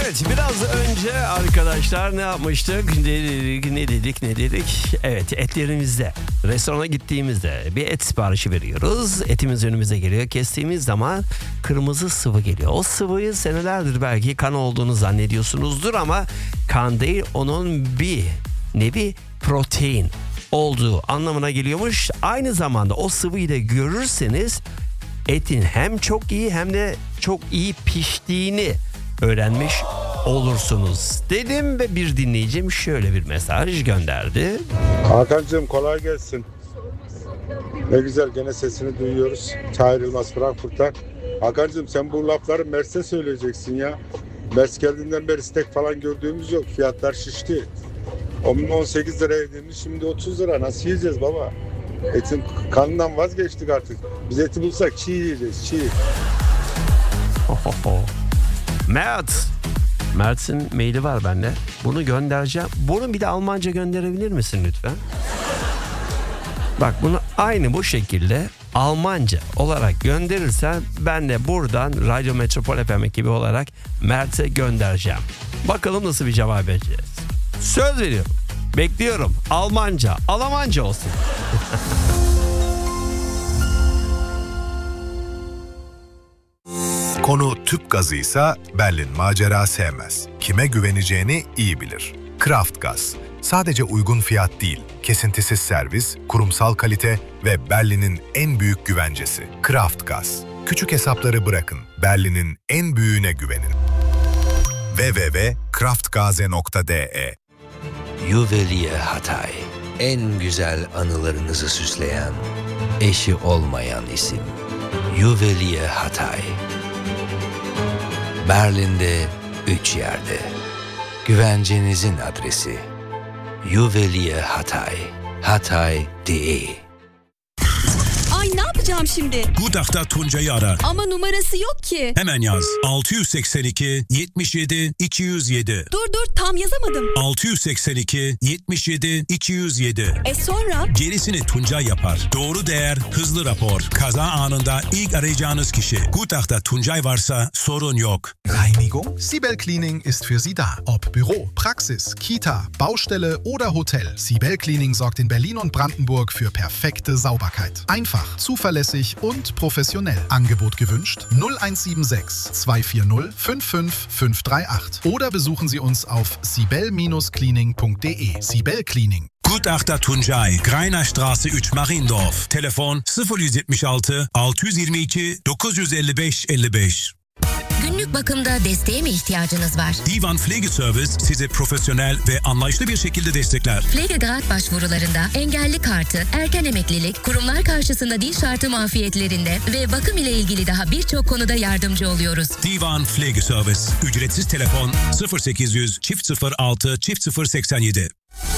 Evet, biraz önce arkadaşlar ne yapmıştık? Ne dedik? Evet, etlerimizde. Restorana gittiğimizde bir et siparişi veriyoruz. Etimiz önümüze geliyor. Kestiğimiz zaman kırmızı sıvı geliyor. O sıvıyı senelerdir belki kan olduğunu zannediyorsunuzdur ama kan değil, onun bir nevi protein olduğu anlamına geliyormuş. Aynı zamanda o sıvıyı da görürseniz etin hem çok iyi hem de çok iyi piştiğini öğrenmiş olursunuz dedim ve bir dinleyicim şöyle bir mesaj gönderdi. Hakan'cığım kolay gelsin. Ne güzel, gene sesini duyuyoruz. Tahir Yılmaz Frankfurt'tan. Hakan'cığım sen bu lafları Mers'e söyleyeceksin ya. Mers geldiğinden beri steak falan gördüğümüz yok. Fiyatlar şişti. 18 lira yediğimiz şimdi 30 lira. Nasıl yiyeceğiz baba? Etin kanından vazgeçtik artık. Biz eti bulsak çiğ yiyeceğiz, çiğ. Mert'in maili var bende. Bunu göndereceğim. Bunu bir de Almanca gönderebilir misin lütfen? Bak, bunu aynı bu şekilde Almanca olarak gönderirsen ben de buradan Radyo Metropol FM ekibi olarak Mert'e göndereceğim. Bakalım nasıl bir cevap vereceğiz. Söz veriyorum. Bekliyorum. Almanca olsun. Konu tüp gazıysa Berlin macera sevmez. Kime güveneceğini iyi bilir. Kraft Gaz. Sadece uygun fiyat değil, kesintisiz servis, kurumsal kalite ve Berlin'in en büyük güvencesi. Kraft Gaz. Küçük hesapları bırakın, Berlin'in en büyüğüne güvenin. www.kraftgaze.de Juvelier Hatay. En güzel anılarınızı süsleyen, eşi olmayan isim. Juvelier Hatay. Berlin'de 3 yerde. Güvencenizin adresi. Juvelier Hatay. Hatay.de. Ay, ne yapacağım şimdi? Gutach'ta Tuncay'ı ara. Ama numarası yok ki. Hemen yaz. 682 77 207. Dur tam yazamadım. 682 77 207. Sonra? Gerisini Tuncay yapar. Doğru değer, hızlı rapor. Kaza anında ilk arayacağınız kişi. Gutach'ta Tuncay varsa sorun yok. Reinigung? Sibel Cleaning ist für Sie da. Ob Büro, Praxis, Kita, Baustelle oder Hotel. Sibel Cleaning sorgt in Berlin und Brandenburg für perfekte Sauberkeit. Einfach, zuverlässig und professionell. Angebot gewünscht? 0176 240 55538. Oder besuchen Sie uns auf sibel-cleaning.de. Sibel Cleaning. Gutach'ta Tuncay, Grainerstraße 3 Mariendorf. Telefon 0176 622 955 55. Günlük bakımda desteğe mi ihtiyacınız var? Divan Pflegeservice sizi profesyonel ve anlayışlı bir şekilde destekler. Pflegegrad başvurularında engelli kartı, erken emeklilik, kurumlar karşısında dil şartı muafiyetlerinde ve bakım ile ilgili daha birçok konuda yardımcı oluyoruz. Divan Pflegeservice. Ücretsiz telefon 0800 006 0087.